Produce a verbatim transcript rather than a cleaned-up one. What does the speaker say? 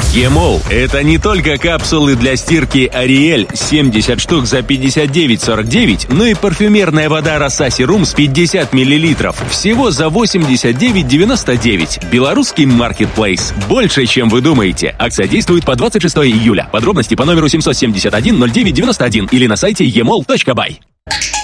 Емол – это не только капсулы для стирки Ариэль семьдесят штук за пятьдесят девять сорок девять, но и парфюмерная вода Роса Серумс пятьдесят миллилитров. Всего за восемьдесят девять девяносто девять. Белорусский маркетплейс. Больше, чем вы думаете. Акция действует по двадцать шестого июля. Подробности по номеру семь семь один ноль девять девяносто один или на сайте емол точка бай.